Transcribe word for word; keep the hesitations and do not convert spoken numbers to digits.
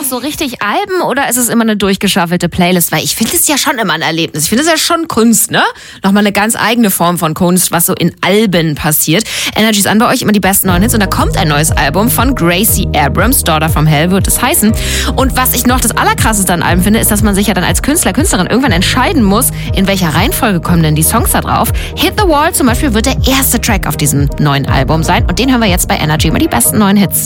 so richtig Alben oder ist es immer eine durchgeschaffelte Playlist? Weil ich finde es ja schon immer ein Erlebnis. Ich finde es ja schon Kunst, ne? Nochmal eine ganz eigene Form von Kunst, was so in Alben passiert. Energy ist an bei euch, immer die besten neuen Hits. Und da kommt ein neues Album von Gracie Abrams, Daughter from Hell wird es heißen. Und was ich noch das Allerkrasseste an Alben finde, ist, dass man sich ja dann als Künstler, Künstlerin irgendwann entscheiden muss, in welcher Reihenfolge kommen denn die Songs da drauf. Hit the Wall zum Beispiel wird der erste Track auf diesem neuen Album sein. Und den hören wir jetzt bei Energy, immer die besten neuen Hits.